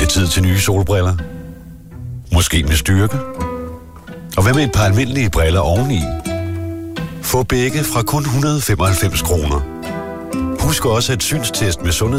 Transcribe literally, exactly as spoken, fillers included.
det tid til nye solbriller? Måske med styrke? Og hvad med et par almindelige briller oveni? Få begge fra kun et hundrede og femoghalvfems kroner. Husk også, at synstest med sundhed